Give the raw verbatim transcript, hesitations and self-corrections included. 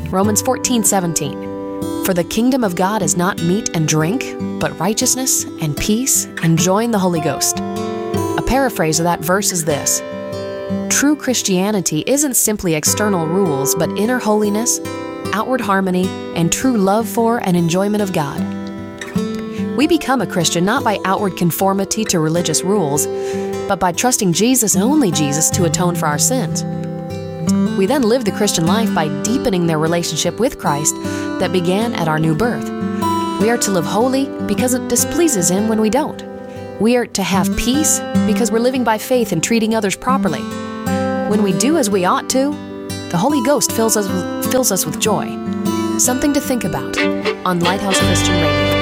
Romans fourteen seventeen. For the kingdom of God is not meat and drink, but righteousness and peace and joy in the Holy Ghost. A paraphrase of that verse is this: true Christianity isn't simply external rules, but inner holiness, outward harmony, and true love for and enjoyment of God. We become a Christian not by outward conformity to religious rules, but by trusting Jesus and only Jesus to atone for our sins. We then live the Christian life by deepening their relationship with Christ that began at our new birth. We are to live holy because it displeases Him when we don't. We are to have peace because we're living by faith and treating others properly. When we do as we ought to, the Holy Ghost fills us, fills us with joy. Something to think about on Lighthouse Christian Radio.